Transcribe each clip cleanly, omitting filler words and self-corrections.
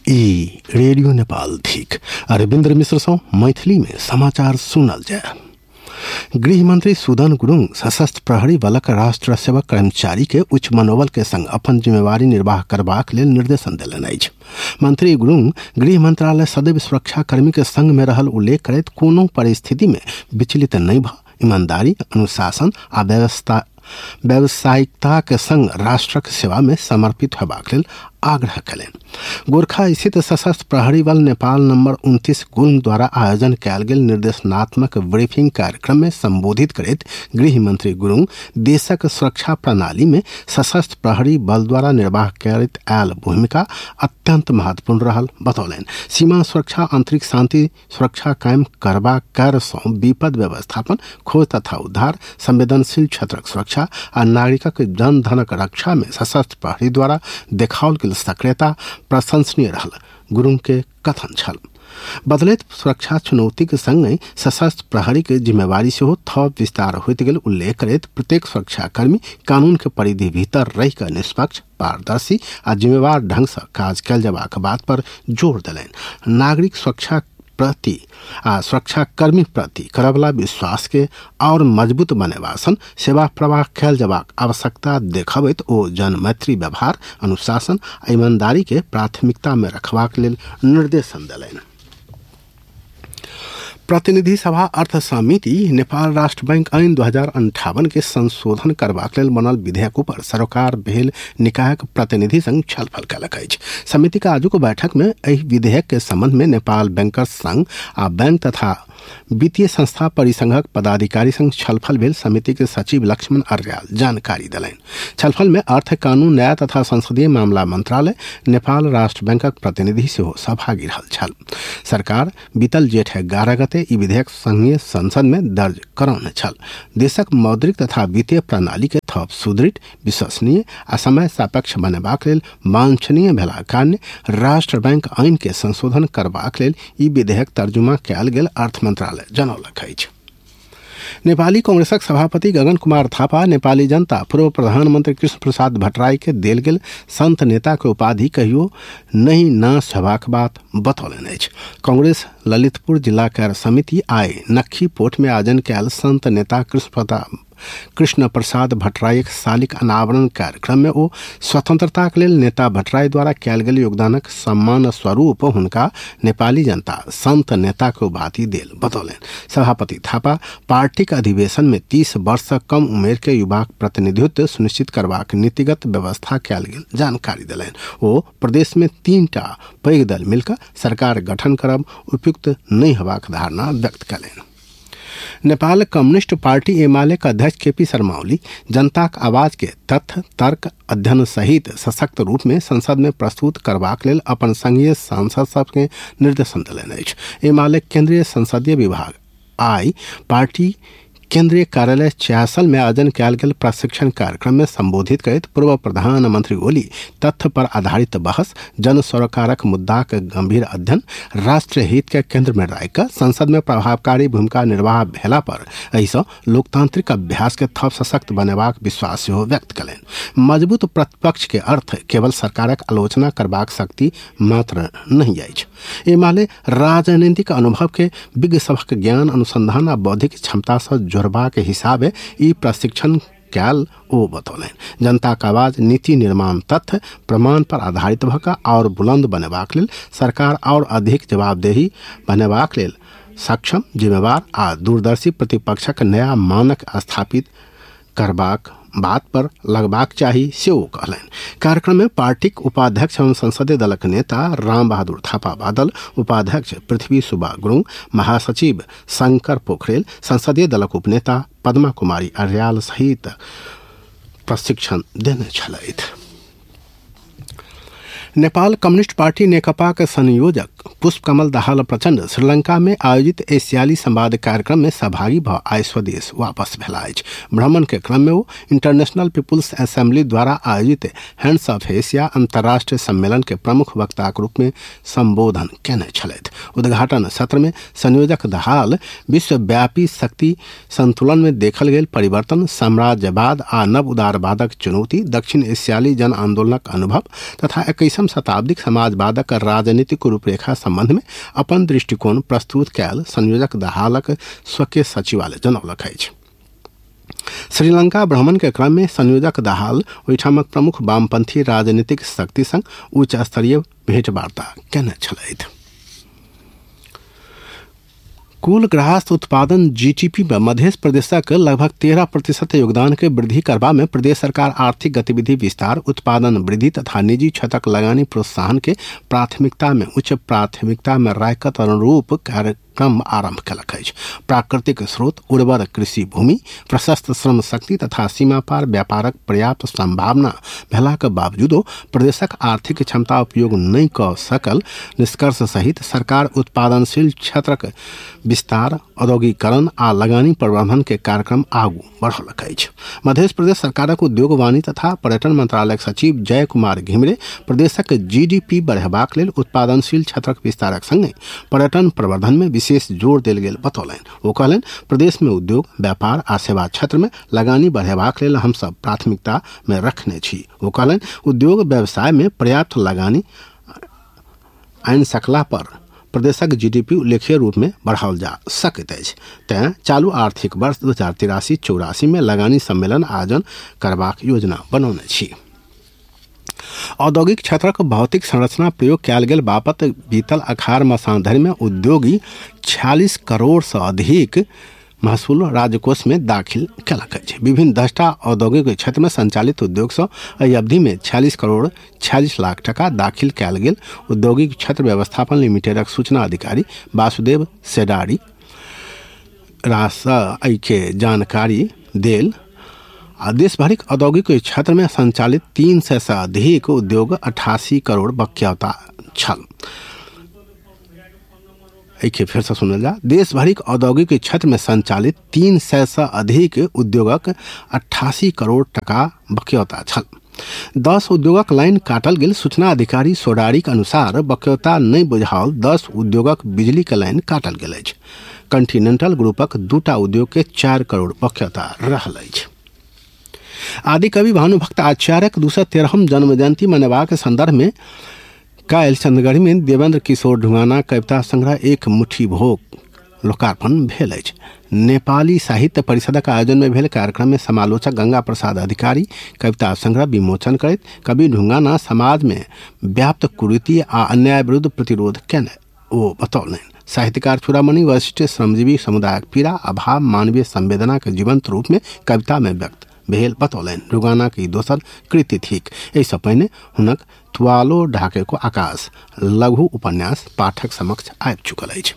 ई radio Nepal thick Arvindra मिश्र सौ मैथिली में समाचार सुनल जाए। गृहमंत्री सुदन गुरुङ सशस्त्र प्रहरी बलक राष्ट्र सेवक कर्मचारी के उच्च मनोबल के संग अपन जिम्मेवारी निर्वाह करबाक लेल निर्देशन देलनि अछि। मंत्री गुरुङ गृह मंत्रालय सदैव सुरक्षा कर्मी के संग में रहल उल्लेख करैत कोनो परिस्थिति में विचलित नहीं भ ईमानदारी, अनुशासन आ व्यावसायिकता के संग राष्ट्रक सेवा में समर्पित होबाक लेल आग्रह कयलनि। गोरखा स्थित सशस्त्र प्रहरी बल नेपाल नंबर 29 गुल्म द्वारा आयोजन कयल गेल निर्देशनात्मक ब्रीफिंग कार्यक्रम में संबोधित करैत गृह मंत्री गुरुङ देशक सुरक्षा प्रणाली में सशस्त्र प्रहरी बल द्वारा निर्वाह करैत आयल भूमिका अत्यंत महत्वपूर्ण रहल बतौलनि। सीमा सुरक्षा, आंतरिक शांति सुरक्षा कायम करबा कार्य सँ विपद व्यवस्थापन, खोज तथा उद्धार, संवेदनशील क्षेत्रक सुरक्षा आ नागरिकक जन धनक रक्षा में सशस्त्र प्रहरी द्वारा देखाओल गेल सक्रियता प्रशंसनीय रहल गुरुङ के कथन छल। बदलैत सुरक्षा चुनौती के संग सशस्त्र प्रहरी के जिम्मेवारी से थप विस्तार होते गेल उल्लेख करैत प्रत्येक सुरक्षाकर्मी कानून के परिधि भीतर रहि कऽ निष्पक्ष, पारदर्शी आ जिम्मेवार ढंग से काज कयल जयबाक बात पर जोर देलनि। नागरिक सुरक्षा प्रति आ सुरक्षाकर्मी प्रति करबला विश्वास के और मजबूत बनेबासन सेवा प्रवाह कयल जबाक आवश्यकता देखबैत ओ जनमैत्री व्यवहार, अनुशासन आ ईमानदारी के प्राथमिकता में रखबाक लेल निर्देशन देलनि। प्रतिनिधि सभा अर्थ समिति नेपाल राष्ट्र बैंक ऐन 2058 के संशोधन करबाक लेल बनल विधेयक पर सरकार भेल निकायक प्रतिनिधि संग छलफल कयलक अछि। समिति का आजुक बैठक में एहि विधेयक के संबंध में नेपाल बैंकर्स संघ आ बैंक तथा वित्तीय संस्था परिसंघक पदाधिकारी संग छलफल भेल समिति के सचिव लक्ष्मण अर्याल जानकारी देलनि। छलफल में अर्थ, कानून, न्याय तथा संसदीय मामला मंत्रालय, नेपाल राष्ट्र बैंकक प्रतिनिधि सेहो सहभागी रहल छल। सरकार बीतल जेठ 11 गते ई विधेयक संघीय संसद में दर्ज करौने छल। देशक मौद्रिक तथा वित्तीय प्रणाली के थप सुदृढ़, विश्वसनीय आ समय सापेक्ष बनेबाक लेल वांछनीय भेला कारणे राष्ट्र बैंक ऐन के संशोधन करबाक लेल ई विधेयक तर्जुमा कयल गेल अर्थ मंत्रालय जनौलक अछि। नेपाली कांग्रेसक सभापति गगन कुमार थापा नेपाली जनता पूर्व प्रधानमंत्री कृष्ण प्रसाद भट्टराई के देल गेल संत नेता के उपाधि कहियो नहीं नाश हेबाक बात बतौलनि अछि। कांग्रेस ललितपुर जिला कार्य समिति आइ नक्खी पोठ में आयोजन कयल संत नेता कृष्ण प्रसाद भट्टराई सालिक अनावरण कार्यक्रम में ओ स्वतंत्रता के लेल नेता भट्टराई द्वारा कयल गेल योगदानक सम्मान स्वरूप हुनका नेपाली जनता संत नेता के उपाधि देल बतौलनि। सभापति थापा पार्टी के अधिवेशन में 30 वर्ष से कम उम्र के युवाक प्रतिनिधित्व सुनिश्चित करबाक नीतिगत व्यवस्था कयल गेल जानकारी देलनि। ओ प्रदेश में 3टा पैघ दल मिलकर सरकार गठन करब उपयुक्त नहीं हेबाक धारणा व्यक्त कयलनि। नेपाल कम्युनिस्ट पार्टी एमाले का अध्यक्ष केपी शर्मा ओली जनताक आवाज के तथ्य, तर्क, अध्ययन सहित सशक्त रूप में संसद में प्रस्तुत करबाक लेल अपन संघीय सांसद सबके निर्देशन देलनि अछि। एमाले केंद्रीय संसदीय विभाग आइ पार्टी केंद्रीय कार्यालय च्यासल में आयोजन कयल गेल प्रशिक्षण कार्यक्रम में संबोधित करैत पूर्व प्रधानमंत्री ओली तथ्य पर आधारित बहस, जन सरोकारक मुद्दा के गंभीर अध्ययन, राष्ट्रीय हित के केंद्र में राखि संसद में प्रभावकारी भूमिका निर्वाह भेला पर एहिसँ लोकतांत्रिक अभ्यास के थप सशक्त बनेबाक विश्वास सेहो व्यक्त कयलनि। मजबूत प्रतिपक्ष के अर्थ केवल सरकारक आलोचना करबाक शक्ति मात्र नहीं अछि। एमाले राजनीतिक अनुभव के विज्ञ सभक ज्ञान, अनुसंधान आ बौद्धिक क्षमता से जोड़बा के हिसाबे ई प्रशिक्षण कयल ओ बतौलनि। जनता का आवाज नीति निर्माण तथ्य प्रमाण पर आधारित भऽ और बुलंद बनेबाक लेल सरकार और अधिक जवाबदेही बनेबाक लेल सक्षम, जिम्मेवार आ दूरदर्शी प्रतिपक्षक नया मानक स्थापित करबाक बात पर लगबाक चाही सेहो कहलनि। कार्यक्रम में पार्टी उपाध्यक्ष एवं संसदीय दलक नेता राम बहादुर थापा बादल, उपाध्यक्ष पृथ्वी सुब्बा गुरुङ, महासचिव शंकर पोखरेल, संसदीय दलक उपनेता पद्मा कुमारी अर्याल सहित प्रशिक्षण देने छलथि। नेपाल कम्युनिस्ट पार्टी नेकपा के संयोजक पुष्पकमल दाहाल प्रचंड श्रीलंका में आयोजित एशियाली संवाद कार्यक्रम में सहभागी भ आइ स्वदेश वापस भेला अछि। भ्रमण के क्रम में वो इंटरनेशनल पीपुल्स असेंबली द्वारा आयोजित हैंड्स ऑफ एशिया अंतर्राष्ट्रीय सम्मेलन के प्रमुख वक्ता के रूप में संबोधन केने छलथि। उद्घाटन सत्र में संयोजक दाहाल विश्वव्यापी शक्ति संतुलन में देखल गेल परिवर्तन, साम्राज्यवाद आ नव उदारवादक चुनौती, दक्षिण एशियाली जन आंदोलनक अनुभव तथा 21 21वीं शताब्दीक समाजवादक राजनीतिक रूपरेखा संबंध में अपन दृष्टिकोण प्रस्तुत कयल संयोजक दाहालक स्वकीय सचिवालय जनौलक अछि। श्रीलंका भ्रमण के क्रम में संयोजक दाहाल ओहिठामक प्रमुख वामपंथी राजनीतिक शक्ति संग उच्च स्तरीय भेंटवार्ता केने छलथि। कुल गृहस्थ उत्पादन जीडीपी में मध्य प्रदेशक लगभग 13% योगदान के वृद्धि करबा में प्रदेश सरकार आर्थिक गतिविधि विस्तार, उत्पादन वृद्धि तथा निजी क्षेत्रक लगानी प्रोत्साहन के प्राथमिकता में उच्च प्राथमिकता में राखत अनुरूप कार्यक्रम आरंभ कयलक अछि। प्राकृतिक स्रोत, उर्वर कृषि भूमि, प्रशस्त श्रम शक्ति तथा सीमा पार व्यापारक पर्याप्त संभावना भेलाक बावजूदो प्रदेशक आर्थिक क्षमता उपयोग नहीं कऽ सकल निष्कर्ष सहित सरकार उत्पादनशील क्षेत्रक विस्तार, औद्योगिकरण आ लगानी प्रबंधन के कार्यक्रम आगू बढ़ौलक अछि। मध्य प्रदेश सरकारक उद्योग वाणिज्य तथा पर्यटन मंत्रालयक सचिव जय कुमार घिमिरे प्रदेशक जीडीपी बढ़ेबाक लेल उत्पादनशील क्षेत्रक विस्तारक संगे पर्यटन प्रवर्धन में विशेष जोर देल गेल बतौलनि। ओ कहलनि, प्रदेश में उद्योग, व्यापार आ सेवा क्षेत्र में लगानी बढ़ेबाक लेल हमसभ प्राथमिकता में रखने छी। ओ कहलनि, उद्योग व्यवसाय में पर्याप्त लगानी आनि सकला पर प्रदेशक जीडीपी उल्लेखनीय रूप में बढ़ाओल जा सकैत अछि। तें चालू आर्थिक वर्ष 2083-84 में लगानी सम्मेलन आयोजन करबाक योजना बनौने छी। औद्योगिक क्षेत्रक भौतिक संरचना प्रयोग कयल गेल बाबत बीतल अखाड़ मसान धरि में उद्योगी 46 करोड़ से अधिक महसूल राजकोष में दाखिल कयलक अछि। विभिन्न 10टा औद्योगिक क्षेत्र में संचालित उद्योग सँ एहि अवधि में 46 करोड़ 46 लाख टका दाखिल कयल गेल। औद्योगिक क्षेत्र व्यवस्थापन लिमिटेडक सूचना अधिकारी वासुदेव सेडारी एहि के जानकारी देल। देश भरिक औद्योगिक क्षेत्र में संचालित 300 से अधिक उद्योग 88 करोड़ बक्यौता छल। फिर से सुनल जा, देश भरिक औद्योगिक क्षेत्र में संचालित 300 से अधिक उद्योगक 88 करोड़ टका बक्यौता छल। 10 उद्योगक लाइन काटल गेल। सूचना अधिकारी सोडारी के अनुसार बक्यौता नहीं बुझाओल 10 उद्योगक बिजली के लाइन काटल गेल अछि। कंटिनेंटल ग्रुपक 2टा उद्योग के 4 करोड़ बक्यौता रहल अछि। आदि कवि भानुभक्त आचार्यक 213वीं जन्म जयंती मनेबाक संदर्भ में काल्हि चंदगढ़ी में देवेंद्र किशोर ढुंगाना कविता संग्रह एक मुट्ठी भोग लोकार्पण भेल अछि। नेपाली साहित्य परिषदक आयोजन में भेल कार्यक्रम में समालोचक गंगा प्रसाद अधिकारी कविता संग्रह विमोचन करैत कवि ढुंगाना समाज में व्याप्त कुरीति आ अन्याय विरुद्ध प्रतिरोध केने ओ बतौलनि। साहित्यकार चूड़ामणि वशिष्ठ श्रमजीवी समुदायक पीड़ा, अभाव, मानवीय संवेदना के जीवंत रूप में कविता में व्यक्त भेल बतौलनि। ढुंगाना की दोसर कृति थिक। एहिसँ पहिने हुनक तुआलो ढाके को आकाश लघु उपन्यास पाठक समक्ष आबि चुकल अछि।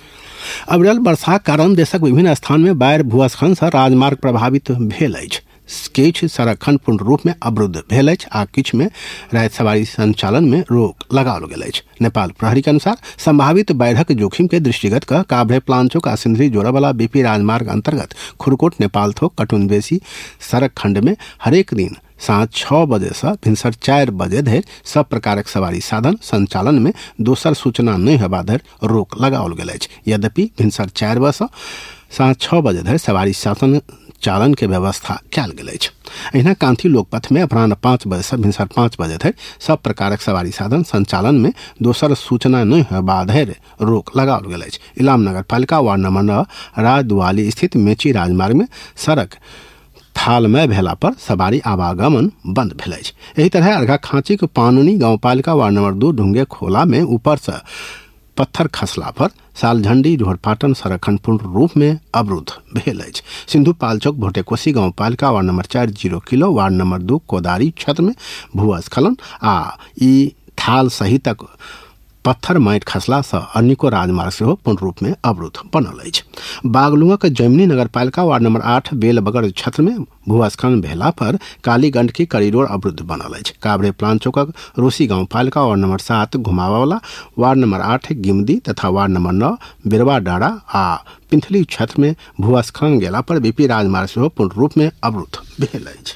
अविरल वर्षाक कारण देशक विभिन्न स्थान में बाढ़ि भूस्खलन सँ राजमार्ग प्रभावित भेल अछि। किछु सड़क खंड पूर्ण रूप में अवरुद्ध भेल अछि आ किछु में राहत सवारी संचालन में रोक लगाओल गेल अछि। नेपाल प्रहरी के अनुसार संभावित बाढ़िक जोखिम के दृष्टिगत कऽ काभ्रे प्लांचोक आ सिंधरी जोड़वाला बीपी राजमार्ग अंतर्गत खुरकोट नेपाल थोक कटुनबेसी सड़क खंड में हरेक दिन साँझ 6 बजे से भिनसर 4 बजे धरि सब प्रकारक सवारी साधन संचालन में दोसर सूचना नहीं हेबा धरि रोक लगाओल गेल अछि। यद्यपि भिनसर 4 बजे से साँझ 6 बजे धरि सवारी साधन चालन के व्यवस्था कयल गेल अछि। अहिना कांथी लोकपथ में अपराह्न 5 बजे से भिनसर 5 बजे धरि सब प्रकारक सवारी साधन संचालन में दोसर सूचना नहीं हेबा धरि रोक लगाओल गेल अछि। इलाम नगर पालिका वार्ड नंबर 9 राजदुआली स्थित मेची राजमार्ग में सड़क थालमय भेला पर सवारी आवागमन बंद भेल अछि। एही तरह अर्घा खाँची के पानुनी गाँव पालिका वार्ड नंबर 2 ढुंगे खोला में ऊपर से पत्थर खसला पर सालझंडी ढोरपाटन सड़क खंड पूर्ण रूप में अवरुद्ध भेल अछि। सिंधु पालचौक भोटेकोसी गाँव पालिका ward number 4 0 kilo ward number 2 कोदारी क्षेत्र में भूस्खलन आ ई थाल सहितक पत्थर माटि खसला से अनेको राजमार्ग सेहो पूर्ण रूप में अवरुद्ध बनल अछि। बागलुंगक जैमनी नगर पालिका वार्ड नंबर 8 बेलबगर क्षेत्र में भूस्खलन भेला पर काली गंडकी कॉरिडोर अवरुद्ध बनल अछि। काभ्रे प्लांचौकक रोसी गांव पालिका वार्ड नंबर 7 घुमावाला वार्ड नंबर 8 गिमदी तथा वार्ड नंबर 9 बिरवा डाड़ा आ पिंथली क्षेत्र में भूस्खलन गेला पर बीपी राजमार्ग सेहो पूर्ण रूप में अवरुद्ध भेल अछि।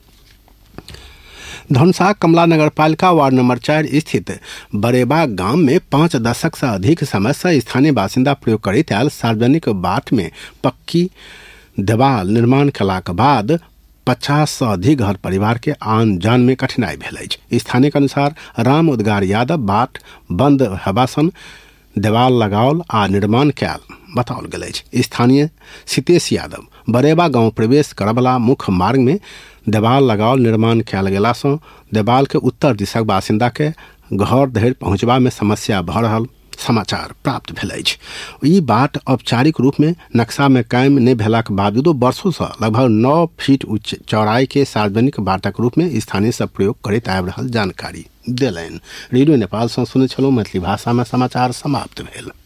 धनुषा कमला नगर पालिका वार्ड नंबर 4 स्थित बरेबा गांव में 5 दशक से अधिक समय से स्थानीय बासिंदा प्रयोग करैत आयल सार्वजनिक बाट में पक्की देवाल निर्माण कलाक बाद 50 से अधिक घर परिवार के आन जान में कठिनाई भेल अछि। स्थानीय के अनुसार राम उद्गार यादव बाट बंद हेबासन देवाल लगाओल आ निर्माण कैल बताओल गेल अछि। स्थानीय सितेश यादव बरेबा गांव प्रवेश करबला मुख्य मार्ग में देवाल लगाओल निर्माण कैल गेला सँ देवाल के उत्तर दिशक बासिंदा के घर धरि पहुंचबा में समस्या भऽ रहल समाचार प्राप्त भेल अछि। ई बाट औपचारिक रूप में नक्शा में कायम नहीं भेलाक बावजूदो वर्षों से लगभग 9 फीट चौड़ाई के सार्वजनिक बाटक रूप में स्थानीय सब प्रयोग करैत आबि रहल जानकारी देलनि। रेडियो नेपाल सँ सुनै छलहुँ मैथिली भाषा में समाचार समाप्त भेल।